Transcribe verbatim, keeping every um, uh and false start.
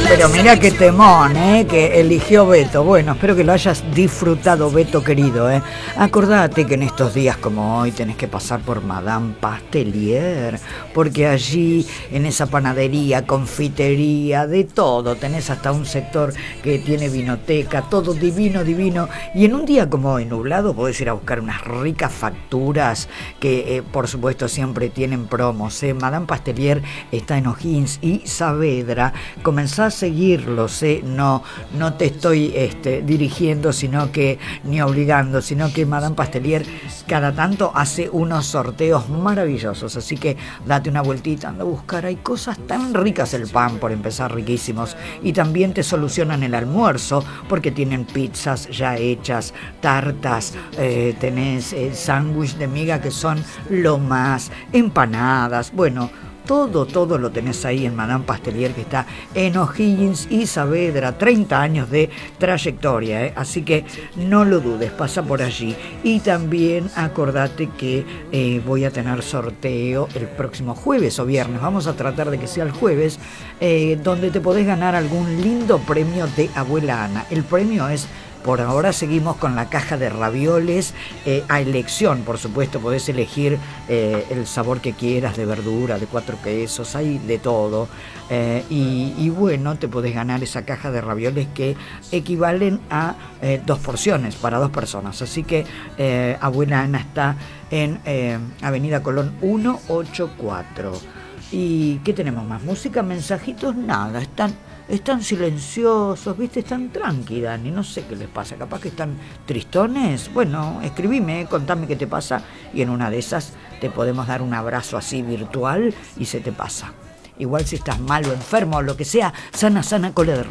Pero mira qué temón, ¿eh? Que eligió Beto. Bueno, espero que lo hayas disfrutado, Beto querido, ¿eh? Acordate que en estos días como hoy tenés que pasar por Madame Pastelier, porque allí en esa panadería, confitería, de todo, tenés hasta un sector que tiene vinoteca, todo divino, divino. Y en un día como hoy, nublado, podés ir a buscar unas ricas facturas que, eh, por supuesto, siempre tienen promos, ¿eh? Madame Pastelier está en O'Higgins y Saavedra. Comenzá a seguirlos, ¿eh? no, no te estoy este, dirigiendo, sino que ni obligando, sino que Madame Pastelier cada tanto hace unos sorteos maravillosos, así que date una vueltita, anda a buscar, hay cosas tan ricas, el pan por empezar, riquísimos, y también te solucionan el almuerzo porque tienen pizzas ya hechas, tartas, eh, tenés eh, sándwich de miga que son lo más, empanadas, bueno, todo, todo lo tenés ahí en Madame Pastelier, que está en O'Higgins y Saavedra, treinta años de trayectoria, ¿eh? Así que no lo dudes, pasa por allí. Y también acordate que eh, voy a tener sorteo el próximo jueves o viernes, vamos a tratar de que sea el jueves, eh, donde te podés ganar algún lindo premio de Abuela Ana. El premio es... Por ahora seguimos con la caja de ravioles eh, a elección, por supuesto, podés elegir eh, el sabor que quieras, de verdura, de cuatro quesos, hay de todo. Eh, y, y bueno, te podés ganar esa caja de ravioles que equivalen a eh, dos porciones para dos personas. Así que eh, Abuela Ana está en eh, Avenida Colón ciento ochenta y cuatro. ¿Y qué tenemos más? ¿Música? ¿Mensajitos? Nada, están... Están silenciosos, ¿viste? Están tranqui, Dani, no sé qué les pasa, capaz que están tristones. Bueno, escribime, contame qué te pasa y en una de esas te podemos dar un abrazo así virtual y se te pasa. Igual si estás mal o enfermo o lo que sea, sana, sana, cola de